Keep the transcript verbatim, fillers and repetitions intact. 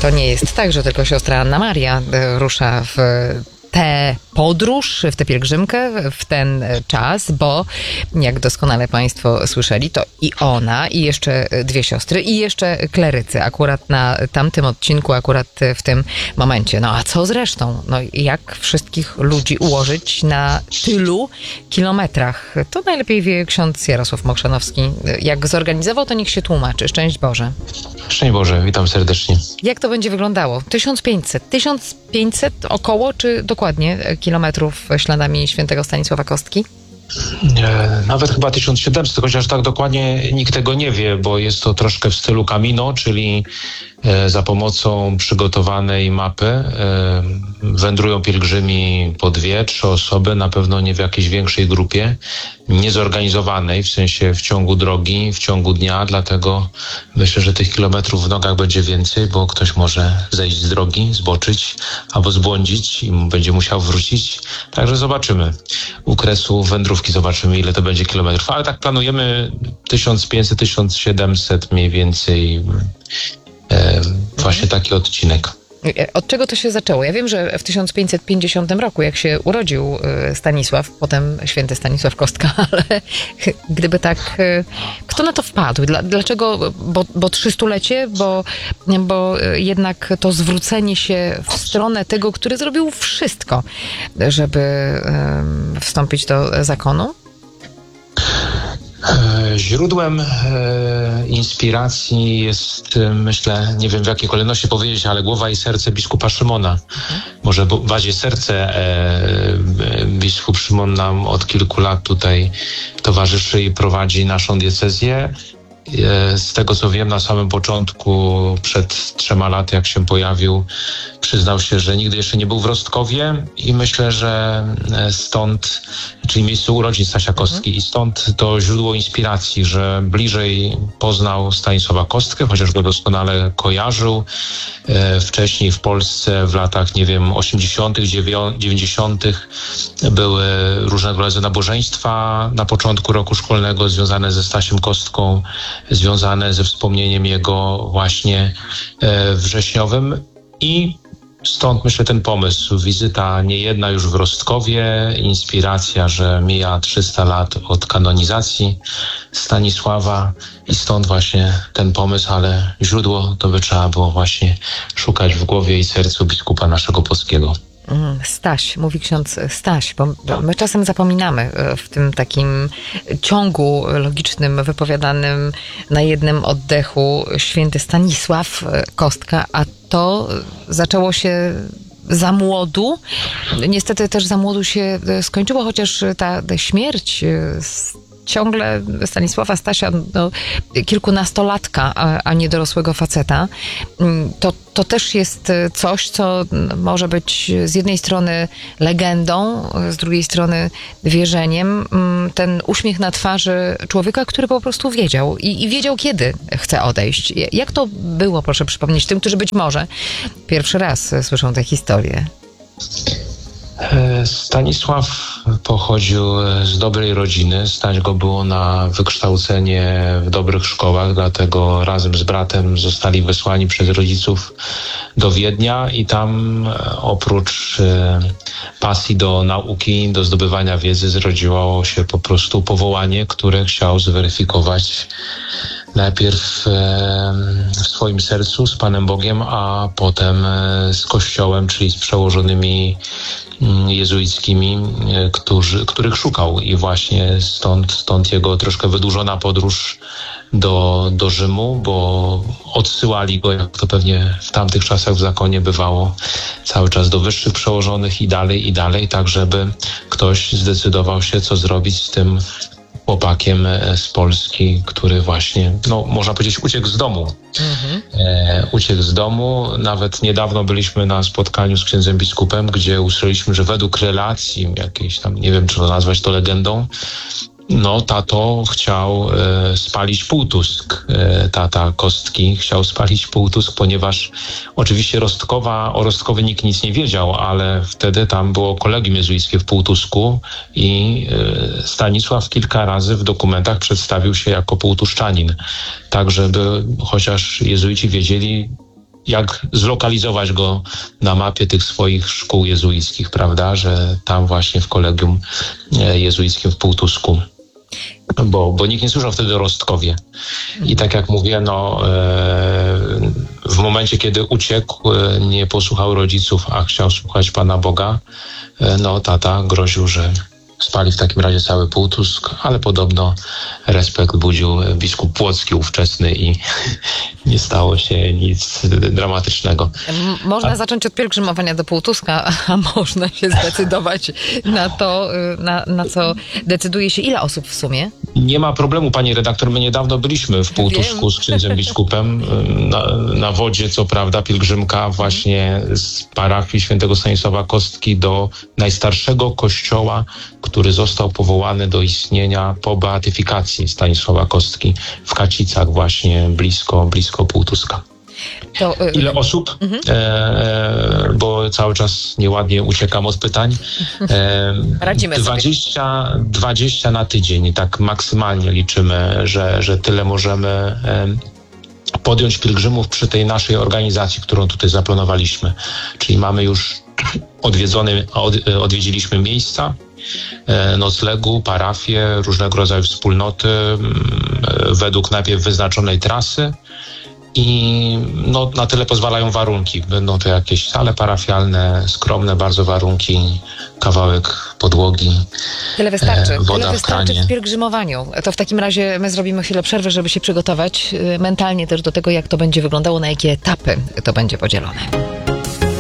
To nie jest tak, że tylko siostra Anna Maria rusza w tę podróż, w tę pielgrzymkę, w ten czas, bo jak doskonale Państwo słyszeli, to i ona, i jeszcze dwie siostry, i jeszcze klerycy, akurat na tamtym odcinku, akurat w tym momencie. No a co z resztą? No jak wszystkich ludzi ułożyć na tylu kilometrach? To najlepiej wie ksiądz Jarosław Mokrzanowski. Jak zorganizował, to niech się tłumaczy. Szczęść Boże. Szczęść Boże, witam serdecznie. Jak to będzie wyglądało? tysiąc pięćset. tysiąc pięćset około, czy dokładnie kilometrów śladami świętego Stanisława Kostki? Nawet chyba tysiąc siedemset, chociaż tak dokładnie nikt tego nie wie, bo jest to troszkę w stylu Camino, czyli za pomocą przygotowanej mapy wędrują pielgrzymi po dwie, trzy osoby, na pewno nie w jakiejś większej grupie, niezorganizowanej, w sensie w ciągu drogi, w ciągu dnia, dlatego myślę, że tych kilometrów w nogach będzie więcej, bo ktoś może zejść z drogi, zboczyć albo zbłądzić i będzie musiał wrócić. Także zobaczymy. U kresu wędrówki zobaczymy, ile to będzie kilometrów, ale tak planujemy tysiąc pięćset, tysiąc siedemset mniej więcej. E, właśnie taki odcinek. Od czego to się zaczęło? Ja wiem, że w tysiąc pięćset pięćdziesiątym roku, jak się urodził Stanisław, potem święty Stanisław Kostka, ale gdyby tak, kto na to wpadł? Dlaczego? Bo, bo trzystulecie? Bo, bo jednak to zwrócenie się w stronę tego, który zrobił wszystko, żeby wstąpić do zakonu? Źródłem e, inspiracji jest, myślę, nie wiem w jakiej kolejności powiedzieć, ale głowa i serce biskupa Szymona. Mhm. Może bardziej serce. E, biskup Szymon nam od kilku lat tutaj towarzyszy i prowadzi naszą diecezję. E, z tego co wiem, na samym początku, przed trzema laty, jak się pojawił, przyznał się, że nigdy jeszcze nie był w Rostkowie i myślę, że stąd, czyli miejscu urodzin Stasia Kostki, mhm. i stąd to źródło inspiracji, że bliżej poznał Stanisława Kostkę, chociaż go doskonale kojarzył. E, wcześniej w Polsce w latach, nie wiem, osiemdziesiątych, dziewięćdziesiątych były różnego rodzaju nabożeństwa na początku roku szkolnego związane ze Stasiem Kostką, związane ze wspomnieniem jego właśnie e, wrześniowym i stąd myślę ten pomysł, wizyta niejedna już w Rostkowie, inspiracja, że mija trzysta lat od kanonizacji Stanisława i stąd właśnie ten pomysł, ale źródło to by trzeba było właśnie szukać w głowie i sercu biskupa naszego polskiego. Staś, mówi ksiądz Staś, bo my czasem zapominamy w tym takim ciągu logicznym wypowiadanym na jednym oddechu święty Stanisław Kostka, a to zaczęło się za młodu. Niestety też za młodu się skończyło, chociaż ta śmierć ciągle Stanisława Stasia, no, kilkunastolatka, a, a nie dorosłego faceta, to, to też jest coś, co może być z jednej strony legendą, z drugiej strony wierzeniem. Ten uśmiech na twarzy człowieka, który po prostu wiedział i, i wiedział, kiedy chce odejść. Jak to było, proszę przypomnieć tym, którzy być może pierwszy raz słyszą tę historię? Stanisław pochodził z dobrej rodziny, stać go było na wykształcenie w dobrych szkołach, dlatego razem z bratem zostali wysłani przez rodziców do Wiednia i tam oprócz pasji do nauki, do zdobywania wiedzy zrodziło się po prostu powołanie, które chciał zweryfikować najpierw w swoim sercu z Panem Bogiem, a potem z Kościołem, czyli z przełożonymi jezuickimi, którzy, których szukał i właśnie stąd, stąd jego troszkę wydłużona podróż do, do Rzymu, bo odsyłali go, jak to pewnie w tamtych czasach w zakonie bywało, cały czas do wyższych przełożonych i dalej, i dalej, tak żeby ktoś zdecydował się, co zrobić z tym chłopakiem z Polski, który właśnie, no można powiedzieć, uciekł z domu. Mhm. E, uciekł z domu. Nawet niedawno byliśmy na spotkaniu z księdzem biskupem, gdzie usłyszeliśmy, że według relacji jakiejś tam, nie wiem, czy to nazwać to legendą, no tato chciał e, spalić Półtusk. E, tata Kostki chciał spalić Półtusk, ponieważ oczywiście Rostkowa, o Rostkowie nikt nic nie wiedział, ale wtedy tam było kolegium jezuickie w Półtusku i e, Stanisław kilka razy w dokumentach przedstawił się jako półtuszczanin. Tak, żeby chociaż jezuici wiedzieli, jak zlokalizować go na mapie tych swoich szkół jezuickich, prawda, że tam właśnie w kolegium jezuickim w Półtusku, bo, bo nikt nie służał wtedy o Rostkowie. I tak jak mówię, no w momencie, kiedy uciekł, nie posłuchał rodziców, a chciał słuchać Pana Boga, no tata groził, że spali w takim razie cały Półtusk, ale podobno respekt budził biskup Płocki ówczesny i nie stało się nic dramatycznego. M- można a... zacząć od pielgrzymowania do Półtuska, a można się zdecydować na to, na, na co decyduje się ile osób w sumie? Nie ma problemu, pani redaktor. My niedawno byliśmy w Półtusku Wiem. z księdzem biskupem na, na wodzie, co prawda, pielgrzymka właśnie z parafii świętego Stanisława Kostki do najstarszego kościoła, który został powołany do istnienia po beatyfikacji Stanisława Kostki w Kacicach właśnie blisko, blisko Półtuska. To, y- Ile osób? Mhm. E, bo cały czas nieładnie uciekam od pytań. E, Radzimy dwadzieścia, sobie. dwadzieścia na tydzień, tak maksymalnie liczymy, że, że tyle możemy e, podjąć pielgrzymów przy tej naszej organizacji, którą tutaj zaplanowaliśmy. Czyli mamy już odwiedzone, od, odwiedziliśmy miejsca noclegu, parafie, różnego rodzaju wspólnoty według najpierw wyznaczonej trasy i no, na tyle pozwalają warunki. Będą to jakieś sale parafialne, skromne bardzo warunki, kawałek podłogi, Tyle wystarczy. woda Tyle w wystarczy kranie. w pielgrzymowaniu. To w takim razie my zrobimy chwilę przerwy, żeby się przygotować mentalnie też do tego, jak to będzie wyglądało, na jakie etapy to będzie podzielone.